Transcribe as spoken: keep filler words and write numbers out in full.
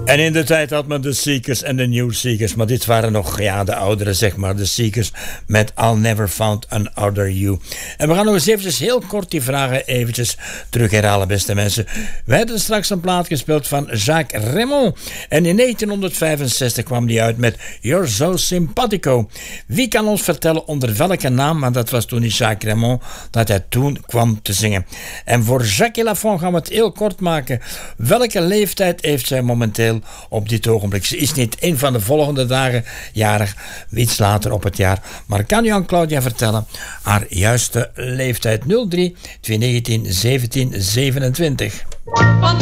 En in de tijd had men de Seekers en de New Seekers, maar dit waren nog ja, de oudere, zeg maar, de Seekers met I'll Never Found Another You. En we gaan nog eens eventjes heel kort die vragen eventjes terug herhalen, beste mensen. Wij hadden straks een plaat gespeeld van Jacques Raymond en in negentienhonderdvijfenzestig kwam die uit met You're So Simpatico. Wie kan ons vertellen onder welke naam, want dat was toen die Jacques Raymond, dat hij toen kwam te zingen. En voor Jacques Lafont gaan we het heel kort maken. Welke leeftijd heeft zij momenteel op dit ogenblik? Ze is niet een van de volgende dagen jarig, iets later op het jaar. Maar kan u aan Claudia vertellen haar juiste leeftijd? nul drie twee negentien zeventien zevenentwintig.